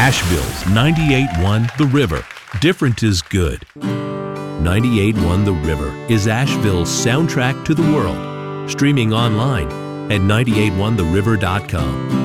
Asheville's 98.1 The River. Different is good. 98.1 The River is Asheville's soundtrack to the world. Streaming online at 981theriver.com.